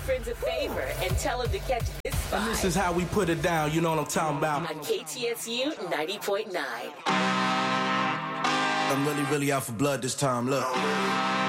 friends a favor and tell them to catch this spot. And this is how we put it down, you know what I'm talking about. On KTSU 90.9. I'm really out for blood this time, look.